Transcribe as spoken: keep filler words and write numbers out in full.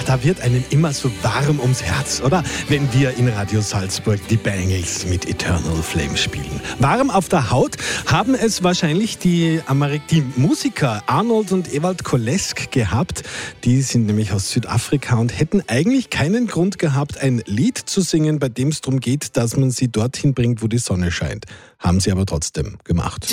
da wird einem immer so warm ums Herz, oder? Wenn wir in Radio Salzburg die Bangles mit Eternal Flame spielen. Warm auf der Haut haben es wahrscheinlich die, Amerik- die Musiker Arnold und Ewald Kolesk gehabt. Die sind nämlich aus Südafrika und hätten eigentlich keinen Grund gehabt, ein Lied zu singen, bei dem es darum geht, dass man sie dorthin bringt, wo die Sonne scheint. Haben sie aber trotzdem gemacht.